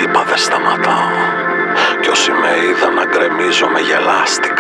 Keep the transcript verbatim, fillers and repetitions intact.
είπα δεν σταματάω. Κι όσοι με είδαν να γκρεμίζω με γελάστηκαν.